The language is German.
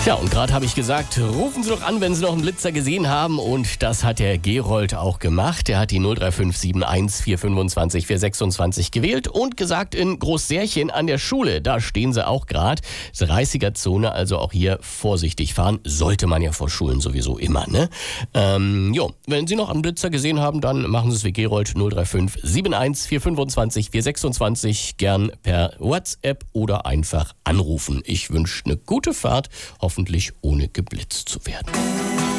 Ja, und gerade habe ich gesagt, rufen Sie doch an, wenn Sie noch einen Blitzer gesehen haben. Und das hat der Gerold auch gemacht. Er hat die 03571 425 426 gewählt und gesagt, in Großsärchen an der Schule, da stehen Sie auch gerade. 30er-Zone, also auch hier vorsichtig fahren. Sollte man ja vor Schulen sowieso immer, ne? Wenn Sie noch einen Blitzer gesehen haben, dann machen Sie es wie Gerold 03571 425 426. Gern per WhatsApp oder einfach anrufen. Ich wünsche eine gute Fahrt, hoffentlich ohne geblitzt zu werden.